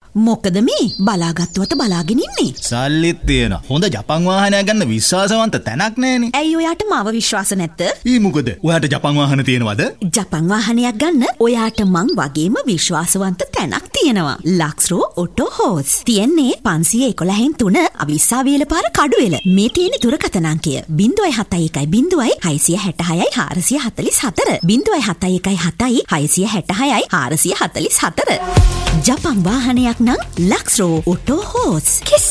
මොකද මේ බලාගත්තුවට බලාගෙන ඉන්නේ? සල්ලිත් තියෙන හොඳ ජපන් වාහනයක් ගන්න විශ්වාසවන්ත තැනක් නැනේ. ඇයි ඔයාට මාව විශ්වාස නැත්ද? මොකද ඔයාට ජපන් වාහන තියෙනවද? ජපන් වාහනයක් ගන්න ඔයාට මං වගේම විශ්වාසවන්ත තැනක් තියෙනවා. ලක්ස්රෝ ඔටෝ හෝස්. තියෙන්නේ 511 අවිස්සාවේල පාර කඩුවෙල. මේ තියෙන දුරකථන අංකය 071 0.644 666 ජපන් වාහනයක් නම් ලක්ස්රෝ ඔටෝ හෝස්.